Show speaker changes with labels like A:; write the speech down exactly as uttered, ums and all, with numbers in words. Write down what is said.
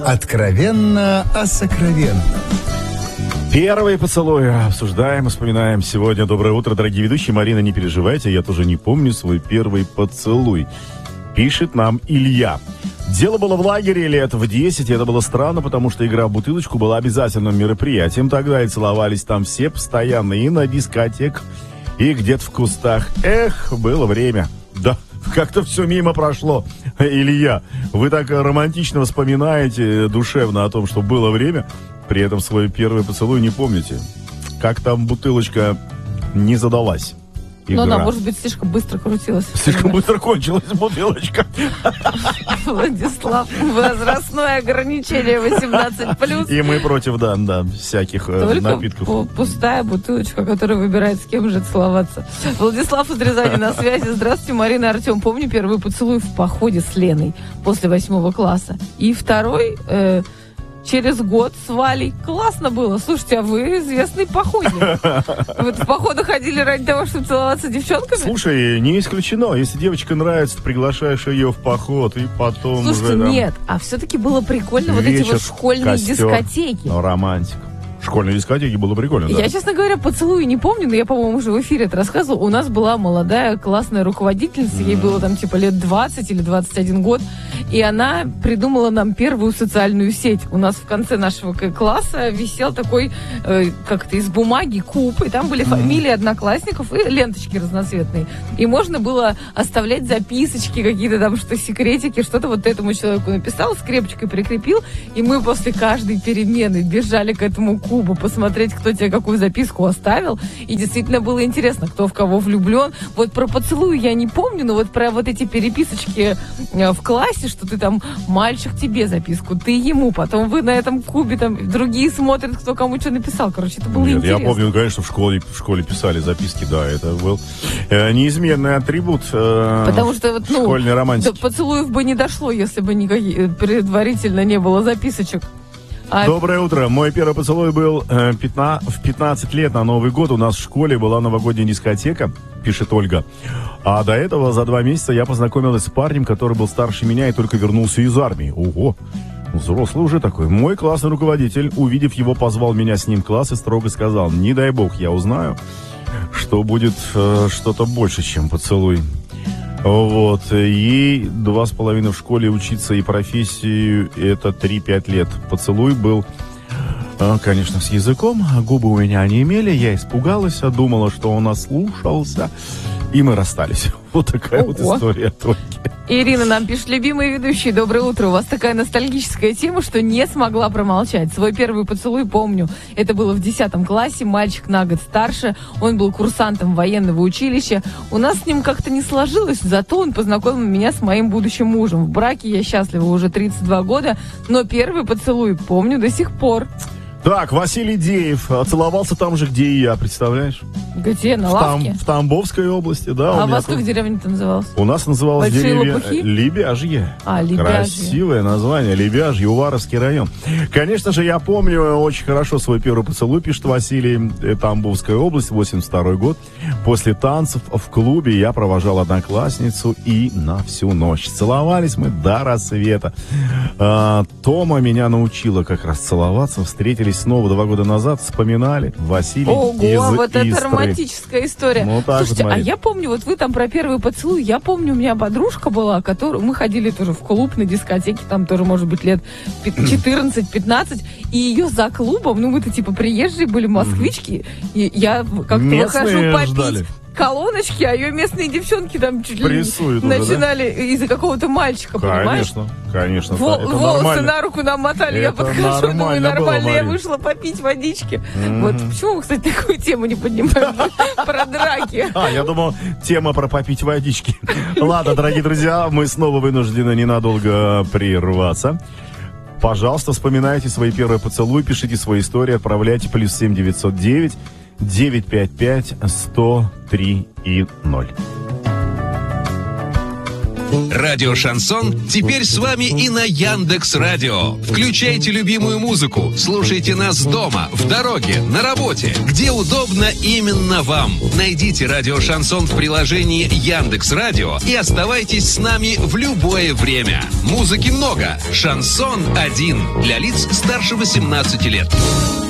A: Откровенно о сокровенном.
B: Первый поцелуй обсуждаем, вспоминаем сегодня. Доброе утро, дорогие ведущие. Марина, не переживайте, я тоже не помню свой первый поцелуй. Пишет нам Илья. Дело было в лагере лет в десять, и это было странно, потому что игра в бутылочку была обязательным мероприятием. Тогда и целовались там все постоянно, и на дискотеках, и где-то в кустах. Эх, было время. Да, как-то все мимо прошло. Илья, вы так романтично вспоминаете душевно о том, что было время, при этом свой первый поцелуй не помните. Как там бутылочка не задалась? Игра.
C: Ну, она, может быть, слишком быстро крутилась.
B: Слишком быстро кончилась бутылочка.
C: Владислав, возрастное ограничение восемнадцать плюс.
B: И мы против, да, да, всяких
C: Только
B: напитков.
C: Только пустая бутылочка, которая выбирает, с кем же целоваться. Владислав из Рязани на связи. Здравствуйте, Марина, Артем. Помню первый поцелуй в походе с Леной после восьмого класса. И второй... Э, через год с Валей. Классно было. Слушайте, а вы известный походник. Вы в походы ходили ради того, чтобы целоваться с девчонками?
B: Слушай, не исключено. Если девочка нравится, ты приглашаешь ее в поход, и потом
C: Слушайте,
B: уже... Там,
C: нет, а все-таки было прикольно вот
B: вечер,
C: эти вот школьные
B: костер,
C: дискотеки.
B: Ну, романтика. В школьной дискотеке было прикольно, да.
C: Я, честно говоря, поцелуи не помню, но я, по-моему, уже в эфире это рассказывала. У нас была молодая классная руководительница, mm-hmm. ей было там типа лет двадцать или двадцать один год, и она придумала нам первую социальную сеть. У нас в конце нашего класса висел такой, э, как-то из бумаги, куб, и там были mm-hmm. фамилии одноклассников и ленточки разноцветные. И можно было оставлять записочки какие-то там, что секретики, что-то вот этому человеку написал, скрепочкой прикрепил, и мы после каждой перемены бежали к этому кубу, кубу, посмотреть, кто тебе какую записку оставил. И действительно было интересно, кто в кого влюблен. Вот про поцелуй я не помню, но вот про вот эти переписочки в классе, что ты там, мальчик тебе записку, ты ему, потом вы на этом кубе, там, другие смотрят, кто кому что написал. Короче, это было
B: Нет,
C: интересно.
B: Я помню, конечно, в школе, в школе писали записки, да, это был э, неизменный атрибут э,
C: Потому что вот, ну,
B: школьной романтики.
C: До поцелуев бы не дошло, если бы никаких, предварительно не было записочек. А...
B: Доброе утро. Мой первый поцелуй был э, пятна... в пятнадцать лет на Новый год. У нас в школе была новогодняя дискотека, пишет Ольга. А до этого за два месяца я познакомилась с парнем, который был старше меня и только вернулся из армии. Ого! Взрослый уже такой. Мой классный руководитель, увидев его, позвал меня с ним в класс и строго сказал: не дай бог, я узнаю, что будет э, что-то больше, чем поцелуй. Вот, ей два с половиной в школе учиться и профессию это три-пять лет. Поцелуй был, конечно, с языком, губы у меня не имели, я испугалась, думала, что он ослушался, и мы расстались. Вот такая Ого. Вот история от Ольги.
C: Ирина нам пишет: любимые ведущие, доброе утро. У вас такая ностальгическая тема, что не смогла промолчать. Свой первый поцелуй помню. Это было в десятом классе. Мальчик на год старше. Он был курсантом военного училища. У нас с ним как-то не сложилось, зато он познакомил меня с моим будущим мужем. В браке я счастлива уже тридцать два года, но первый поцелуй помню до сих пор.
B: Так, Василий Деев целовался там же, где и я, представляешь?
C: Где? На
B: в
C: лавке?
B: Там, в Тамбовской области, да.
C: А у вас как деревня-то называлась?
B: У нас называлась
C: Большие
B: деревня
C: Лопухи?
B: Лебяжье.
C: А, Лебяжье.
B: Красивое название, Лебяжье, Уваровский район. Конечно же, я помню очень хорошо свой первый поцелуй, пишет Василий, Тамбовская область, восемьдесят второй год. После танцев в клубе я провожал одноклассницу и на всю ночь. Целовались мы до рассвета. А, Тома меня научила как раз целоваться. Встретились снова два года назад, вспоминали. Василий
C: Ого,
B: из
C: вот это
B: Истры.
C: Романтическая история.
B: Ну, так
C: Слушайте,
B: вот,
C: а я помню, вот вы там про первый поцелуй, я помню, у меня подружка была, которую мы ходили тоже в клуб на дискотеке, там тоже, может быть, лет четырнадцать-пятнадцать, и ее за клубом, ну, мы-то типа приезжие были, москвички, и я как-то выхожу попить
B: ждали.
C: колоночки, а ее местные девчонки там чуть ли
B: Прессуют
C: не
B: уже,
C: начинали да? из-за какого-то мальчика, понимаешь?
B: Конечно, конечно.
C: Во-
B: это
C: волосы
B: нормально.
C: на руку нам мотали,
B: Это
C: я подхожу, думаю,
B: нормально
C: нормально,
B: было,
C: я
B: Марин.
C: вышла попить водички.
B: Mm-hmm.
C: Вот почему мы, кстати, такую тему не поднимаем про драки?
B: А, я думал, тема про попить водички. Ладно, дорогие друзья, мы снова вынуждены ненадолго прерваться. Пожалуйста, вспоминайте свои первые поцелуи, пишите свои истории, отправляйте плюс семь девятьсот девять девятьсот пятьдесят пять сто три и ноль.
A: Радио «Шансон» теперь с вами и на Яндекс.Радио. Включайте любимую музыку, слушайте нас дома, в дороге, на работе, где удобно именно вам. Найдите радио «Шансон» в приложении Яндекс.Радио и оставайтесь с нами в любое время. Музыки много. «Шансон один» для лиц старше восемнадцати лет.